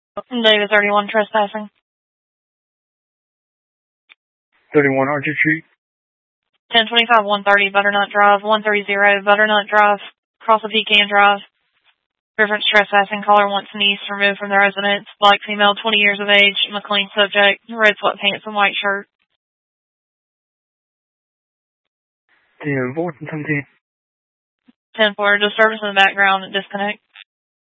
David 31 trespassing. 31 Archer Street. 1025 130 Butternut Drive, 130 Butternut Drive, cross of Pecan Drive. Reference trespassing. Caller wants niece removed from the residence. Black female, 20 years of age, McLean subject, red sweatpants and white shirt. 10-4 and 17. 10-4, disturbance in the background and disconnect.